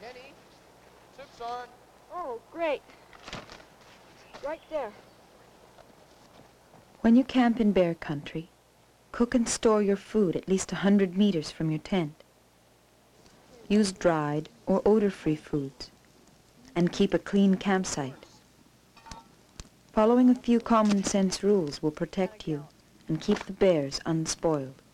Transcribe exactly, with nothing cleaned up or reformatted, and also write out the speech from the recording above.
Jenny, soup's on. Oh, great. Right there. When you camp in bear country, cook and store your food at least a hundred meters from your tent. Use dried or odor-free foods, and keep a clean campsite. Following a few common sense rules will protect you and keep the bears unspoiled.